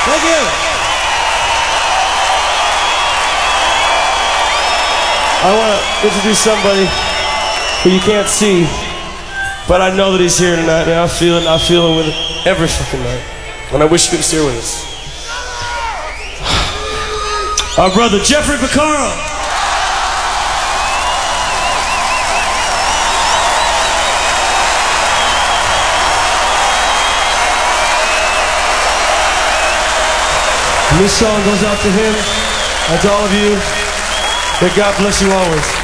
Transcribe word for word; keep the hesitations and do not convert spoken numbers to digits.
Thank you. I want to introduce somebody who you can't see, but I know that he's here tonight, and I feel it, and I feel him with it every fucking night. And I wish he was here with us. Our brother, Jeffrey Porcaro. And this song goes out to him and to all of you. May God bless you always.